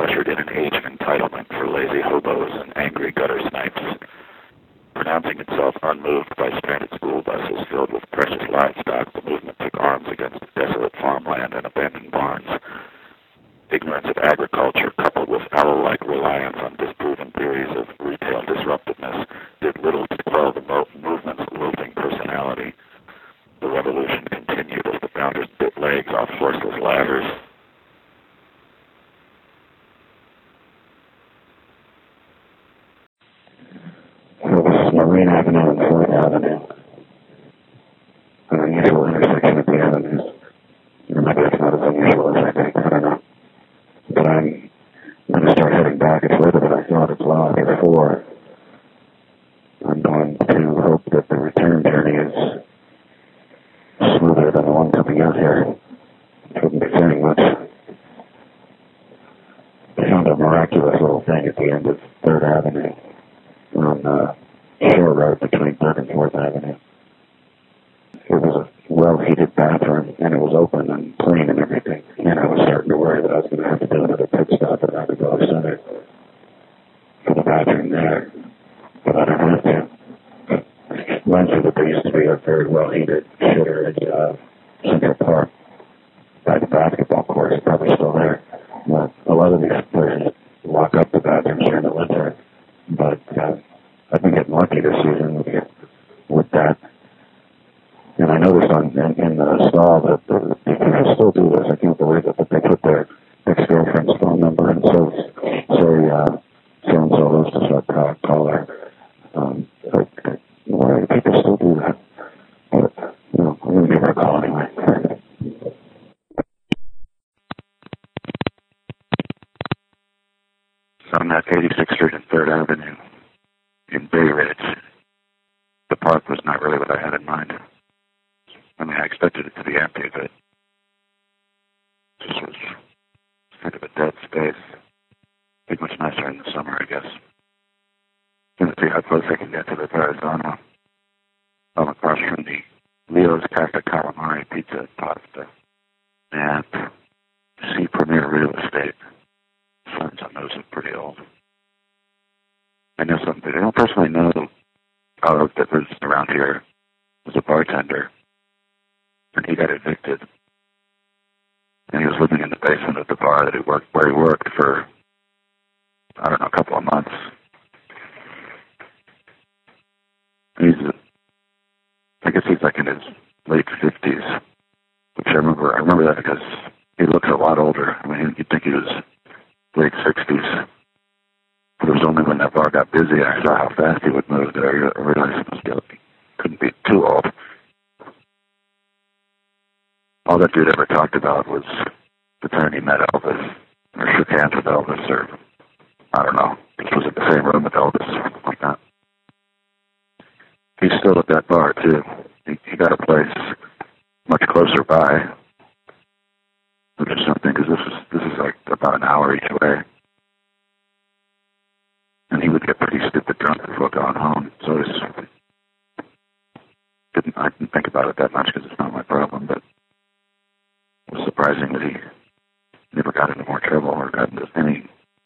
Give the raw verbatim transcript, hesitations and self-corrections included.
ushered in an age of entitlement for lazy hobos and angry gutter snipes. Pronouncing itself unmoved by stranded school buses filled with precious livestock, the movement took arms against desolate farmland and abandoned barns. Ignorance of agriculture, coupled with owl-like reliance on disproven theories of retail disruptiveness, did little to quell the mo- movement's lilting personality. The revolution continued as the founders bit legs off horseless ladders. So this is Marine Avenue and Fourth Avenue, an unusual intersection of the avenues. Or maybe it's not as unusual as I think, I don't know. But I'm going to start heading back. It's later than I thought. It's long before. I'm going to hope that the return journey is smoother than the one coming out here. It wouldn't be saying much. I found a miraculous little thing at the end of Third Avenue on uh, Shore Road between Third and Fourth Avenue. It was a well-heated bathroom, and it was open and clean and everything. And I was starting to worry that I was going to have to do another pit stop at Rockefeller Center for the bathroom there. But I don't have to. Learned that there used to be a very well-heated shitter in uh, Central Park by the basketball court. It's probably still there. But a lot of these places lock up the bathrooms during the winter. But uh, I've been getting lucky this season with, with that. And I noticed on in, in the stall that uh, people still do this. I can't believe it, but they put their ex-girlfriend's phone number and so say uh, so-and-so lives to start call, call her. Um, but, why do people still do that? But, you know, I'm going to give her a call anyway. So I'm at eighty-sixth Street and Third Avenue in Bay Ridge. The park was not really what I had in mind. I mean, I expected it to be empty, but this was kind of a dead space. Be much nicer in the summer, I guess. Gonna see how close I can get to the Verrazano. I'm across from the Leo's Pasta Calamari Pizza and Pasta and C Premier Real Estate. Friends on those are pretty old. I know something. I don't personally know uh, that was around here was a bartender. And he got evicted. And he was living in the basement of the bar that he worked, where he worked for, I don't know, a couple of months. He's, I guess he's like in his late fifties, which I remember. I remember that because he looks a lot older. I mean, you'd think he was late sixties. But it was only when that bar got busy and I saw how fast he would move that I realized he must be, couldn't be too old. All that dude ever talked about was the time he met Elvis, or shook hands with Elvis, or, I don't know, just was in the same room with Elvis, or something like that. He's still at that bar, too. He, he got a place much closer by, which is something, because this is, this is like about an hour each way. And he would get pretty stupid